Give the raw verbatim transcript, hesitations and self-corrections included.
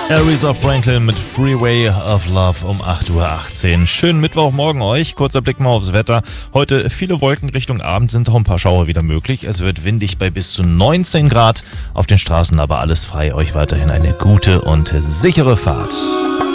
Aretha Franklin mit Freeway of Love um acht Uhr achtzehn. Schönen Mittwochmorgen euch. Kurzer Blick mal aufs Wetter. Heute viele Wolken Richtung Abend, sind auch ein paar Schauer wieder möglich. Es wird windig bei bis zu neunzehn Grad. Auf den Straßen aber alles frei. Euch weiterhin eine gute und sichere Fahrt.